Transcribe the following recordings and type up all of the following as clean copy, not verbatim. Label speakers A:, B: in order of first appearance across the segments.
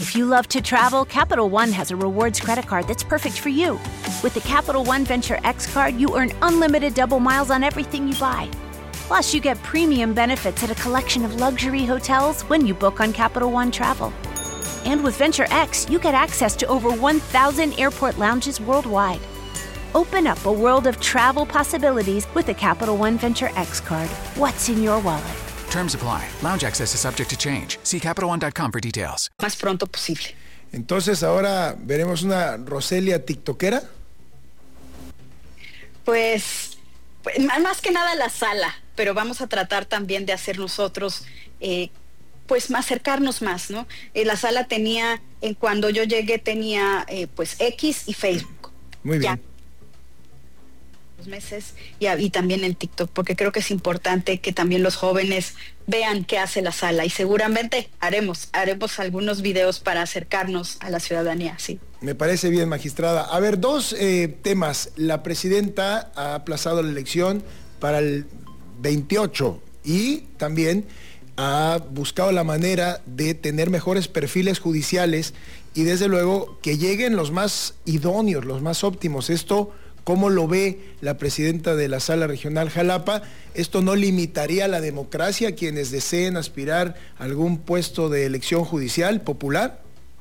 A: If you love to travel, Capital One has a rewards credit card that's perfect for you. With the Capital One Venture X card, you earn unlimited double miles on everything you buy. Plus, you get premium benefits at a collection of luxury hotels when you book on Capital One Travel. And with Venture X, you get access to over 1,000 airport lounges worldwide. Open up a world of travel possibilities with the Capital One Venture X card. What's in your wallet?
B: Terms apply. Lounge access is subject to change. See CapitalOne.com for details.
C: Más pronto posible.
D: Entonces ahora veremos una Roselia tiktokera.
C: Pues más que nada la sala, pero vamos a tratar también de hacer nosotros, pues acercarnos más, ¿no? La sala tenía, cuando yo llegué tenía pues X y Facebook.
D: Muy bien.
C: Ya. Meses y también en TikTok, porque creo que es importante que también los jóvenes vean qué hace la sala y seguramente haremos algunos videos para acercarnos a la ciudadanía, sí.
D: Me parece bien, magistrada. A ver, dos temas. La presidenta ha aplazado la elección para el 28 y también ha buscado la manera de tener mejores perfiles judiciales y desde luego que lleguen los más idóneos, los más óptimos. Esto, ¿cómo lo ve la presidenta de la Sala Regional Jalapa? ¿Esto no limitaría la democracia a quienes deseen aspirar a algún puesto de elección judicial popular?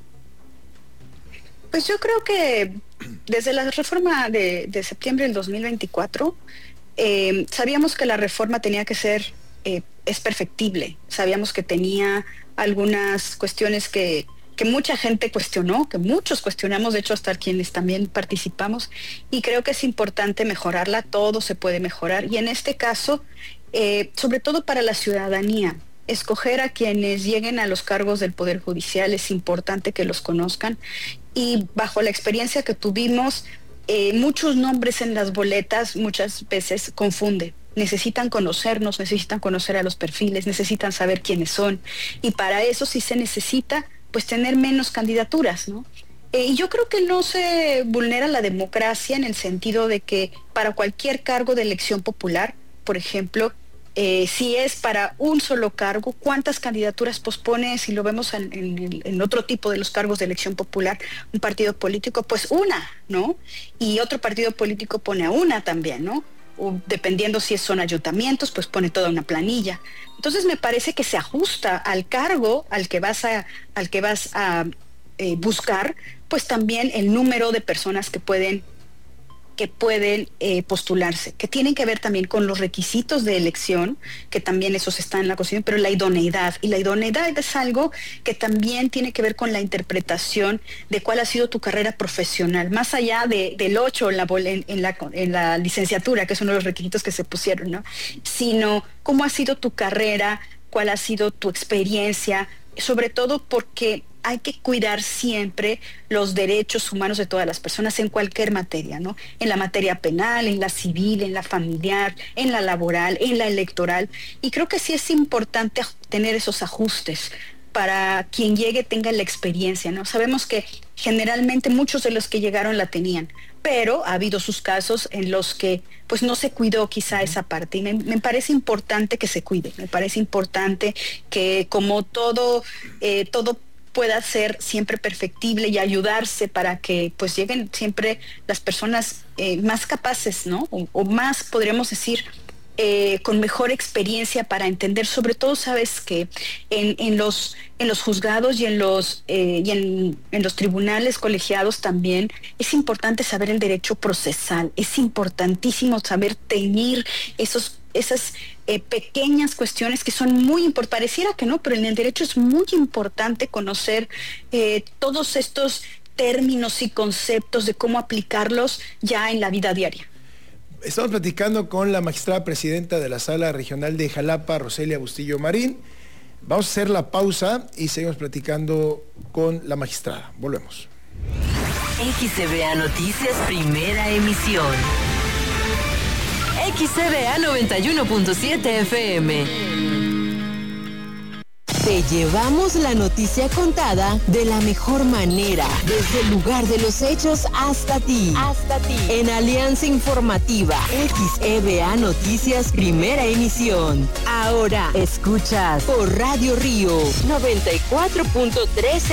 C: Pues yo creo que desde la reforma de septiembre del 2024, sabíamos que la reforma tenía que ser, es perfectible. Sabíamos que tenía algunas cuestiones que mucha gente cuestionó, que muchos cuestionamos, de hecho hasta quienes también participamos, y creo que es importante mejorarla, todo se puede mejorar, y en este caso, sobre todo para la ciudadanía, escoger a quienes lleguen a los cargos del Poder Judicial, es importante que los conozcan, y bajo la experiencia que tuvimos, muchos nombres en las boletas muchas veces confunde. Necesitan conocernos, necesitan conocer a los perfiles, necesitan saber quiénes son, y para eso sí se necesita pues tener menos candidaturas, ¿no? Y yo creo que no se vulnera la democracia en el sentido de que para cualquier cargo de elección popular, por ejemplo, si es para un solo cargo, ¿cuántas candidaturas pospone? Si lo vemos en otro tipo de los cargos de elección popular, un partido político, pues una, ¿no? Y otro partido político pone a una también, ¿no? O dependiendo si son ayuntamientos, pues pone toda una planilla. Entonces me parece que se ajusta al cargo al que vas a buscar, pues también el número de personas que pueden postularse, que tienen que ver también con los requisitos de elección, que también esos están en la Constitución, pero la idoneidad, y la idoneidad es algo que también tiene que ver con la interpretación de cuál ha sido tu carrera profesional, más allá del 8 en la licenciatura, que es uno de los requisitos que se pusieron, ¿no? Sino cómo ha sido tu carrera, cuál ha sido tu experiencia, sobre todo porque hay que cuidar siempre los derechos humanos de todas las personas en cualquier materia, ¿no? En la materia penal, en la civil, en la familiar, en la laboral, en la electoral. Y creo que sí es importante tener esos ajustes para quien llegue tenga la experiencia, ¿no? Sabemos que generalmente muchos de los que llegaron la tenían, pero ha habido sus casos en los que pues no se cuidó quizá esa parte, y me parece importante que se cuide, me parece importante que como todo pueda ser siempre perfectible y ayudarse para que pues lleguen siempre las personas más capaces, ¿no? O más, podríamos decir, con mejor experiencia para entender, sobre todo, sabes que en los juzgados y en los tribunales colegiados también es importante saber el derecho procesal, es importantísimo saber teñir esas pequeñas cuestiones que son muy importantes, pareciera que no, pero en el derecho es muy importante conocer todos estos términos y conceptos de cómo aplicarlos ya en la vida diaria.
D: Estamos platicando con la magistrada presidenta de la Sala Regional de Jalapa, Roselia Bustillo Marín. Vamos a hacer la pausa y seguimos platicando con la magistrada. Volvemos.
E: XCBA Noticias, primera emisión. XCBA 91.7 FM. Te llevamos la noticia contada de la mejor manera, desde el lugar de los hechos hasta ti. En Alianza Informativa, XEBA Noticias, primera emisión. Ahora escuchas por Radio Río 94.3